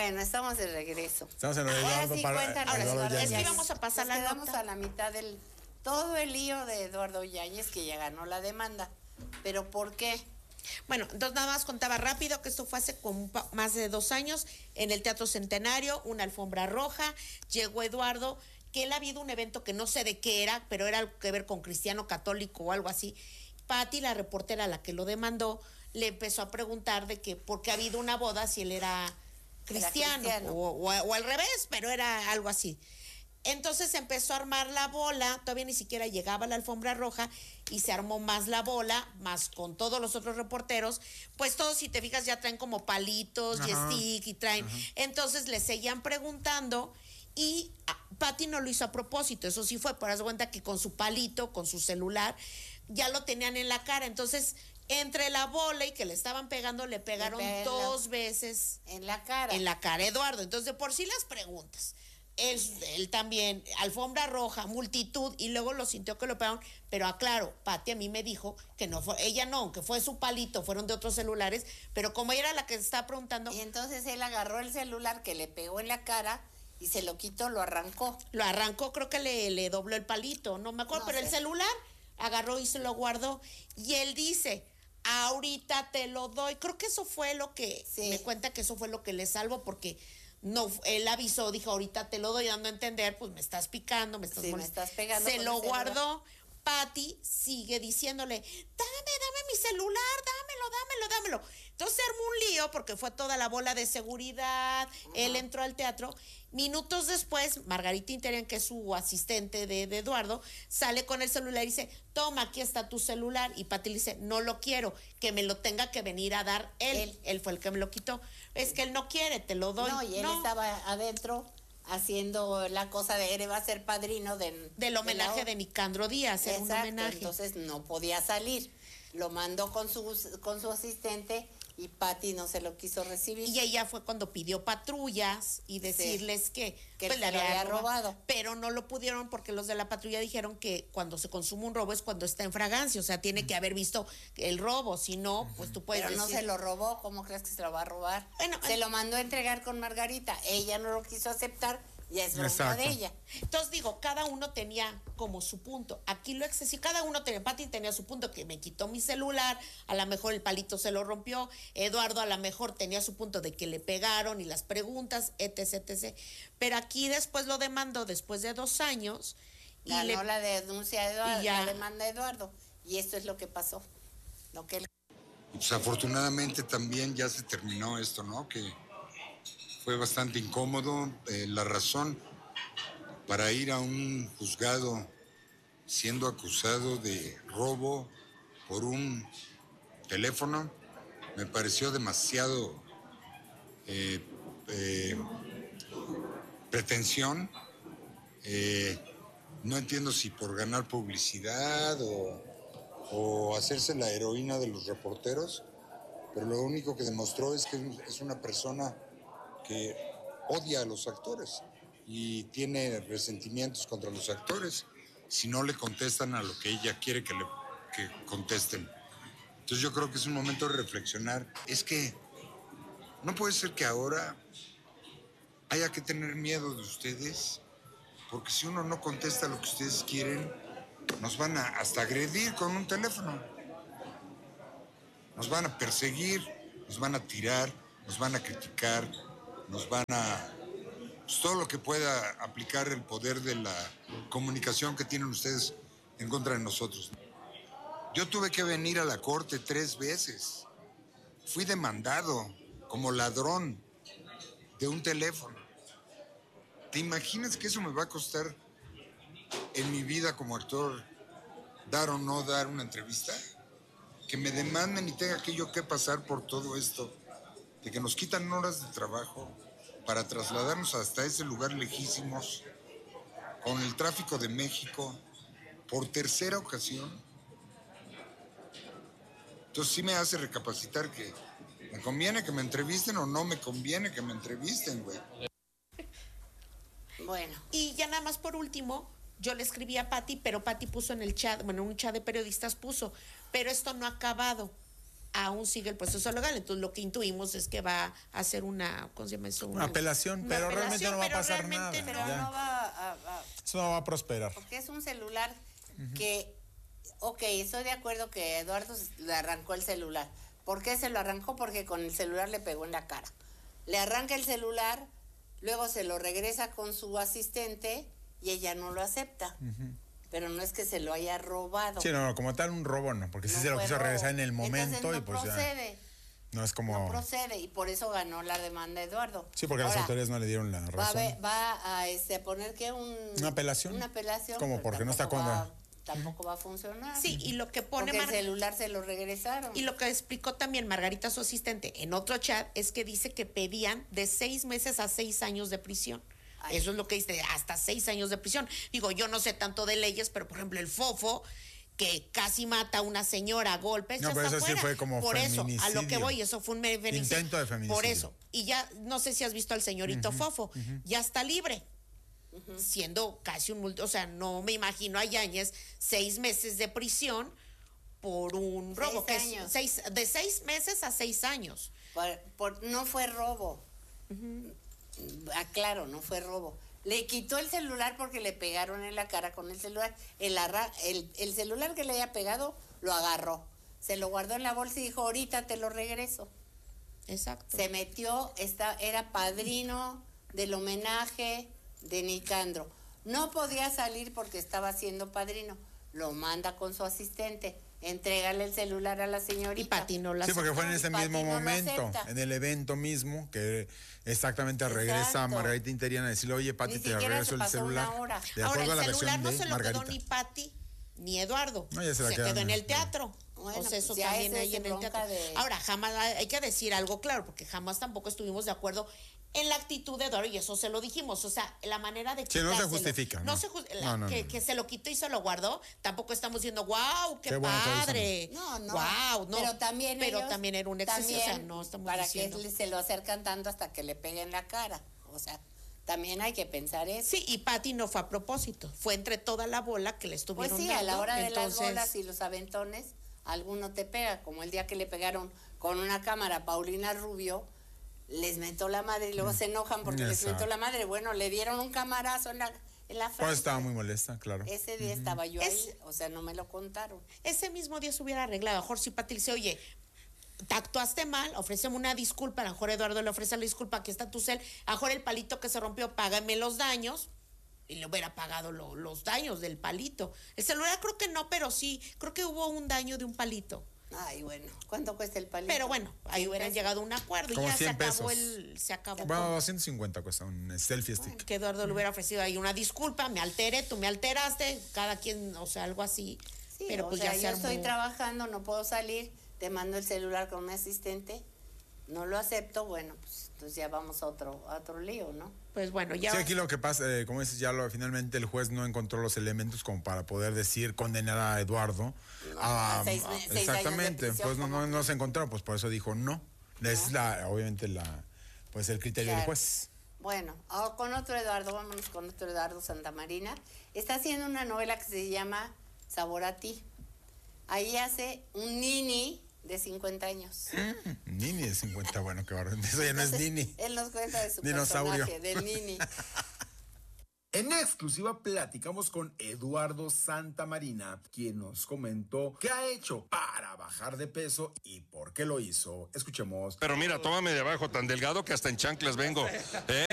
Bueno, estamos de regreso. Estamos en Ahora sí, cuéntanos. Es que íbamos a pasar la quedamos nota. a la mitad del todo el lío de Eduardo Yáñez, que ya ganó la demanda. ¿Pero por qué? Bueno, entonces nada más contaba rápido que esto fue hace como más de 2 años en el Teatro Centenario, una alfombra roja, llegó Eduardo, que él ha habido un evento que no sé de qué era, pero era algo que ver con cristiano católico o algo así. Pati, la reportera, la que lo demandó, le empezó a preguntar de que por qué ha habido una boda si él era cristiano. O al revés, pero era algo así. Entonces empezó a armar la bola, todavía ni siquiera llegaba a la alfombra roja y se armó más la bola, más con todos los otros reporteros, pues todos, si te fijas, ya traen como palitos y stick y traen. Entonces le seguían preguntando y Pati no lo hizo a propósito, eso sí fue, por haz de cuenta que con su palito, con su celular, ya lo tenían en la cara. Entonces, entre la bola y que le estaban pegando, le pegaron 2 veces en la cara. En la cara, Eduardo. Entonces, de por sí las preguntas. Él también, alfombra roja, multitud, y luego lo sintió que lo pegaron, pero aclaro, Pati a mí me dijo que no fue, ella no, aunque fue su palito, fueron de otros celulares, pero como ella era la que se estaba preguntando. Y entonces él agarró el celular que le pegó en la cara y se lo quitó, lo arrancó. Lo arrancó, creo que le dobló el palito, no me acuerdo, pero el celular agarró y se lo guardó, y él dice, ahorita te lo doy. Creo que eso fue lo que, me cuenta que eso fue lo que le salvó, porque no, él avisó, dijo, ahorita te lo doy, dando a entender, pues me estás picando, me estás me estás pegando. Se lo guardó. Pati sigue diciéndole, dame mi celular, dámelo. Entonces se armó un lío porque fue toda la bola de seguridad, él entró al teatro. Minutos después, Margarita Interian, que es su asistente de Eduardo, sale con el celular y dice, toma, aquí está tu celular. Y Pati le dice, no lo quiero, que me lo tenga que venir a dar él. Él fue el que me lo quitó. Es que él no quiere, te lo doy. No, y él estaba adentro haciendo la cosa de él va a ser padrino del homenaje de Nicandro Díaz. Exacto, un homenaje. Entonces no podía salir. Lo mandó con su asistente y Pati no se lo quiso recibir. Y ella fue cuando pidió patrullas y decirles que pues, le había robado. Pero no lo pudieron porque los de la patrulla dijeron que cuando se consume un robo es cuando está en fragancia, o sea, tiene que haber visto el robo, si no, pues tú puedes Pero decir. no se lo robó, ¿cómo crees que se lo va a robar? Bueno, se lo mandó a entregar con Margarita, ella no lo quiso aceptar. Ya es bronca de ella. Entonces digo, cada uno tenía como su punto. Aquí lo excesivo, cada uno tenía, Pati tenía su punto, que me quitó mi celular, a lo mejor el palito se lo rompió, Eduardo a lo mejor tenía su punto de que le pegaron y las preguntas, etc. Pero aquí después lo demandó después de 2 años. Ganó la denuncia de Eduardo, la demanda de Eduardo. Y esto es lo que pasó. Lo que pues afortunadamente también ya se terminó esto, ¿no? Que fue bastante incómodo. La razón para ir a un juzgado siendo acusado de robo por un teléfono me pareció demasiado pretensión. No entiendo si por ganar publicidad o hacerse la heroína de los reporteros, pero lo único que demostró es que es una persona que odia a los actores y tiene resentimientos contra los actores si no le contestan a lo que ella quiere que contesten. Entonces yo creo que es un momento de reflexionar. Es que no puede ser que ahora haya que tener miedo de ustedes, porque si uno no contesta lo que ustedes quieren, nos van a hasta agredir con un teléfono. Nos van a perseguir, nos van a tirar, nos van a criticar, nos van a... Pues todo lo que pueda aplicar el poder de la comunicación que tienen ustedes en contra de nosotros. Yo tuve que venir a la corte 3 veces. Fui demandado como ladrón de un teléfono. ¿Te imaginas que eso me va a costar en mi vida como actor dar o no dar una entrevista? Que me demanden y tenga que yo que pasar por todo esto, de que nos quitan horas de trabajo para trasladarnos hasta ese lugar lejísimos, con el tráfico de México, por 3ª ocasión. Entonces sí me hace recapacitar que me conviene que me entrevisten o no me conviene que me entrevisten, güey. Bueno. Y ya nada más por último, yo le escribí a Pati, pero Pati puso en el chat, bueno, un chat de periodistas puso, pero esto no ha acabado. aún sigue el proceso legal. Entonces lo que intuimos es que va a hacer una, ¿cómo se llama eso? Una apelación, pero realmente no va a pasar nada. Pero ya. no va Eso no va a prosperar. porque es un celular que, ok, estoy de acuerdo que Eduardo le arrancó el celular. ¿Por qué se lo arrancó? Porque con el celular le pegó en la cara. Le arranca el celular, luego se lo regresa con su asistente y ella no lo acepta. Pero no es que se lo haya robado. Sí, no, como tal un robo no, porque sí No se lo fue quiso robo. regresar en el momento. Entonces no y pues procede. ya. No es como. No procede y por eso ganó la demanda Eduardo. Sí, porque las Ahora, autoridades no le dieron la razón. va a poner que Una apelación. Una apelación. Como pero porque no está tampoco va a funcionar. Sí, y lo que pone porque el celular se lo regresaron. y lo que explicó también Margarita, su asistente, en otro chat, es que dice que pedían de 6 meses a 6 años de prisión. Ay. Eso es lo que dice, hasta 6 años de prisión. Digo, yo no sé tanto de leyes, pero por ejemplo el Fofo, que casi mata a una señora a golpes, No, ya pero está eso sí fuera. fue como por eso, a lo que feminicidio. voy, eso fue un feminicidio. Intento de feminicidio. Por eso. Y ya, no sé si has visto al señorito Fofo, ya está libre. Siendo casi un o sea, no me imagino a Yáñez 6 meses de prisión por un robo, 6 que años. es de 6 meses a 6 años. No fue robo. Aclaro, no fue robo. Le quitó el celular porque le pegaron en la cara con el celular. El celular que le había pegado lo agarró. Se lo guardó en la bolsa y dijo, ahorita te lo regreso. Exacto. Se metió, era padrino del homenaje de Nicandro. No podía salir porque estaba siendo padrino. Lo manda con su asistente. Entrégale el celular a la señorita. Y Pati no la Sí, porque fue en ese Y Pati mismo no lo momento, acepta. en el evento mismo, que exactamente regresa a Exacto. Margarita Interiana a decirle, oye, Pati, Ni te siquiera regreso se el pasó celular. una hora. De Ahora, acuerdo a la el celular versión no de se lo Margarita. quedó ni Pati ni Eduardo. No, ya se la se quedaron. quedó en el teatro. Bueno, o sea, eso pues ya también ese ahí es en el bronca teatro. de- Ahora, jamás hay que decir algo claro, porque jamás tampoco estuvimos de acuerdo en la actitud de Eduardo, y eso se lo dijimos. O sea, la manera de Sí, no se quitárselo. justifica, No ¿no? se No, que se lo quitó y se lo guardó, tampoco estamos diciendo, wow, qué Qué bueno que lo hizo. padre. No, no. Wow, no. Pero también ellos, también era un exceso, o sea, también, no estamos para diciendo. que se lo acercan tanto hasta que le peguen la cara. O sea, también hay que pensar eso. Sí, y Pati no fue a propósito, fue entre toda la bola que le Pues estuvieron sí, dando. a la hora de las Entonces, bolas y los aventones, alguno te pega, como el día que le pegaron con una cámara a Paulina Rubio, les mentó la madre y luego se enojan porque les Exacto. mentó la madre. Bueno, le dieron un camarazo en la frente. Pues estaba muy molesta, claro. Ese día estaba yo ahí, o sea, no me lo contaron. ese mismo día se hubiera arreglado. A lo mejor si Pati le dice, oye, te actuaste mal, ofréceme una disculpa. A lo mejor Eduardo le ofrece la disculpa, aquí está tu cel. A lo mejor el palito que se rompió, págame los daños. Y le hubiera pagado los daños del palito. El celular creo que no, pero sí, creo que hubo un daño de un palito. Ay, bueno, ¿cuánto cuesta el palito? Pero bueno, ahí 100 hubieran pesos. llegado a un acuerdo y Como ya se 100 acabó pesos. se acabó. Bueno, 250 cuesta un selfie stick. Que Eduardo le hubiera ofrecido ahí una disculpa, me alteré, tú me alteraste, cada quien, o sea, algo así. Sí, pero pues o sea, ya se yo armó. estoy trabajando, no puedo salir, te mando el celular con mi asistente, no lo acepto, bueno, pues entonces ya vamos a otro lío, ¿no? Pues bueno, ya. Sí, aquí lo que pasa, como dices, finalmente el juez no encontró los elementos como para poder decir, condenar a Eduardo. a 6 años de exactamente, prisión, pues ¿cómo no se encontró, pues por eso dijo no. Es obviamente pues el criterio del Claro. juez. Bueno, con otro Eduardo, vámonos con otro Eduardo Santamarina. Está haciendo una novela que se llama Sabor a ti. Ahí hace un nini de 50 años. Nini de 50, bueno, qué barbaridad. Eso ya no es Entonces, Nini. Él nos cuenta de su Dinosaurio. personaje, del nini. En exclusiva platicamos con Eduardo Santamarina, quien nos comentó qué ha hecho para bajar de peso y por qué lo hizo. Escuchemos. Pero mira, tómame de abajo, tan delgado que hasta en chanclas vengo. ¿Eh?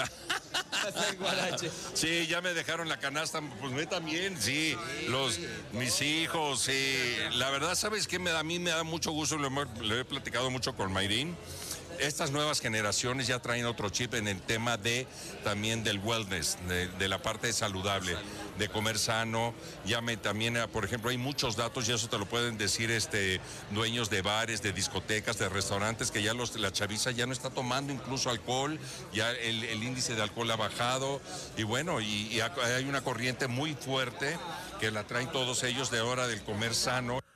Sí, ya me dejaron la canasta, pues me también, sí. Mis hijos, sí. La verdad, ¿sabes qué? A mí me da mucho gusto, lo he platicado mucho con Mayrín. Estas nuevas generaciones ya traen otro chip en el tema también del wellness, de la parte saludable, de comer sano. También, por ejemplo, hay muchos datos y eso te lo pueden decir dueños de bares, de discotecas, de restaurantes, que ya la chaviza ya no está tomando incluso alcohol, ya el índice de alcohol ha bajado y bueno, y hay una corriente muy fuerte que la traen todos ellos de hora del comer sano.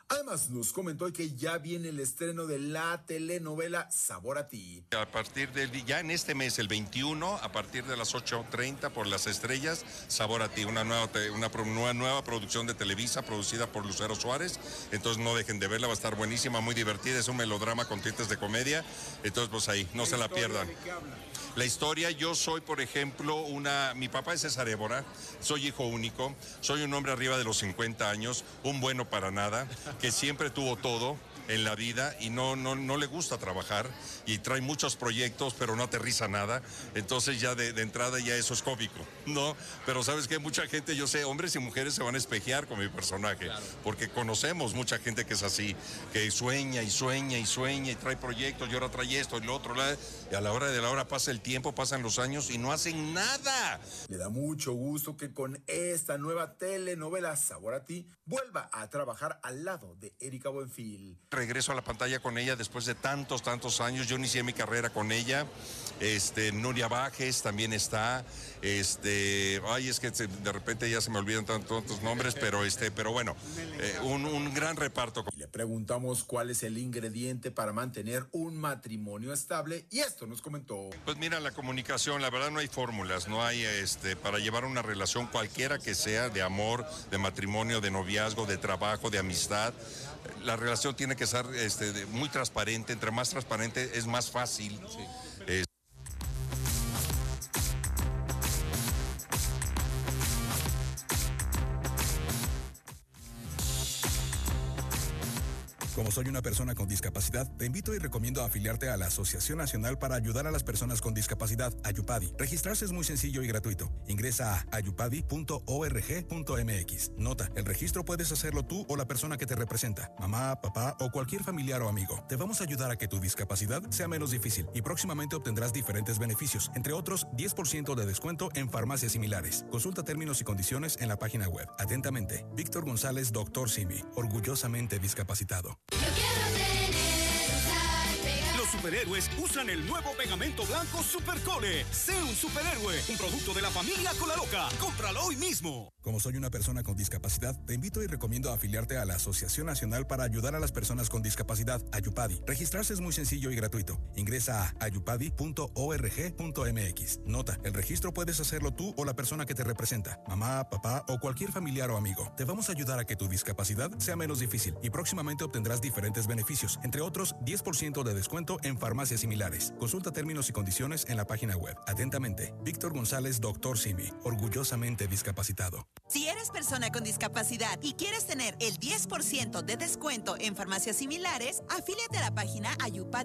Además, nos comentó que ya viene el estreno de la telenovela Sabor a Ti. A partir ya en este mes, el 21, a partir de las 8:30 por Las Estrellas, Sabor a Ti, una nueva producción de Televisa producida por Lucero Suárez. Entonces no dejen de verla, va a estar buenísima, muy divertida, es un melodrama con tintes de comedia. Entonces pues ahí, no se la pierdan. ¿De qué habla? La historia, yo soy, por ejemplo, mi papá es César Évora, soy hijo único, soy un hombre arriba de los 50 años, un bueno para nada, que siempre tuvo todo en la vida y no le gusta trabajar y trae muchos proyectos pero no aterriza nada, entonces ya de entrada ya eso es cómico, ¿no? Pero sabes que mucha gente, yo sé, hombres y mujeres se van a espejear con mi personaje, claro, porque conocemos mucha gente que es así, que sueña y sueña y sueña y trae proyectos y ahora trae esto y lo otro, y a la hora de la hora pasa el tiempo, pasan los años y no hacen nada. Le da mucho gusto que con esta nueva telenovela Sabor a Ti vuelva a trabajar al lado de Erika Buenfil. Regreso a la pantalla con ella después de tantos años. Yo inicié mi carrera con ella. Nuria Bajes también está. Es que de repente ya se me olvidan tantos nombres, pero bueno, un gran reparto. Y le preguntamos cuál es el ingrediente para mantener un matrimonio estable y esto nos comentó. Pues mira, la comunicación, la verdad no hay fórmulas, no hay para llevar una relación cualquiera que sea, de amor, de matrimonio, de noviazgo, de trabajo, de amistad. La relación tiene que ser muy transparente, entre más transparente es más fácil. Sí. Como soy una persona con discapacidad, te invito y recomiendo afiliarte a la Asociación Nacional para Ayudar a las Personas con Discapacidad, Ayupadi. Registrarse es muy sencillo y gratuito. Ingresa a ayupadi.org.mx. Nota, el registro puedes hacerlo tú o la persona que te representa, mamá, papá o cualquier familiar o amigo. Te vamos a ayudar a que tu discapacidad sea menos difícil y próximamente obtendrás diferentes beneficios, entre otros 10% de descuento en farmacias similares. Consulta términos y condiciones en la página web. Atentamente, Víctor González, Dr. Simi, orgullosamente discapacitado. Los superhéroes usan el nuevo pegamento blanco Supercole. Sé un superhéroe, un producto de la familia Colaloca. Cómpralo hoy mismo. Como soy una persona con discapacidad, te invito y recomiendo afiliarte a la Asociación Nacional para Ayudar a las Personas con Discapacidad, Ayupadi. Registrarse es muy sencillo y gratuito. Ingresa a ayupadi.org.mx. Nota, el registro puedes hacerlo tú o la persona que te representa, mamá, papá o cualquier familiar o amigo. Te vamos a ayudar a que tu discapacidad sea menos difícil y próximamente obtendrás diferentes beneficios, entre otros 10% de descuento en farmacias similares. Consulta términos y condiciones en la página web. Atentamente, Víctor González, Dr. Simi, orgullosamente discapacitado. Si eres persona con discapacidad y quieres tener el 10% de descuento en farmacias similares, afíliate a la página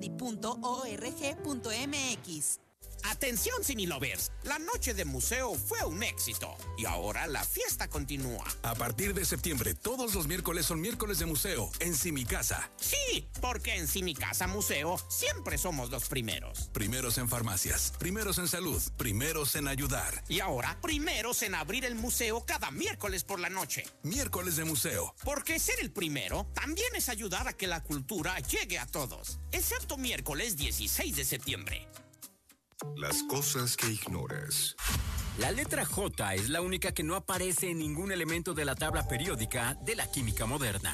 ayupadi.org.mx. Atención, Cinelovers, la noche de museo fue un éxito y ahora la fiesta continúa. A partir de septiembre, todos los miércoles son miércoles de museo en Simicasa. Sí, porque en Simicasa Museo siempre somos los primeros. Primeros en farmacias, primeros en salud, primeros en ayudar. Y ahora, primeros en abrir el museo cada miércoles por la noche. Miércoles de museo. Porque ser el primero también es ayudar a que la cultura llegue a todos, excepto miércoles 16 de septiembre. Las cosas que ignoras. La letra J es la única que no aparece en ningún elemento de la tabla periódica de la química moderna.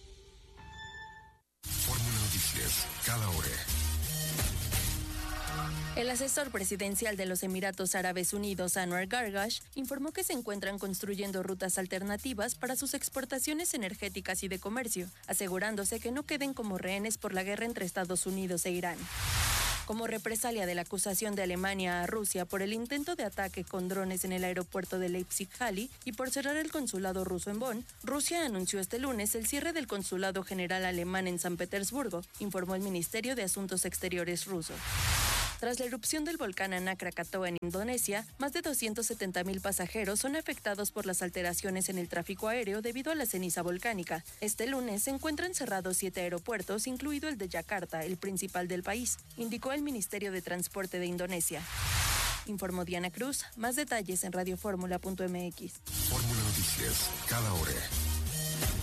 Fórmula Noticias, cada hora. El asesor presidencial de los Emiratos Árabes Unidos, Anwar Gargash, informó que se encuentran construyendo rutas alternativas para sus exportaciones energéticas y de comercio, asegurándose que no queden como rehenes por la guerra entre Estados Unidos e Irán. Como represalia de la acusación de Alemania a Rusia por el intento de ataque con drones en el aeropuerto de Leipzig-Halle y por cerrar el consulado ruso en Bonn, Rusia anunció este lunes el cierre del consulado general alemán en San Petersburgo, informó el Ministerio de Asuntos Exteriores ruso. Tras la erupción del volcán Anak Krakatoa en Indonesia, más de 270,000 pasajeros son afectados por las alteraciones en el tráfico aéreo debido a la ceniza volcánica. Este lunes se encuentran cerrados 7 aeropuertos, incluido el de Yakarta, el principal del país, indicó el Ministerio de Transporte de Indonesia. Informó Diana Cruz. Más detalles en radioformula.mx. Fórmula Noticias, cada hora.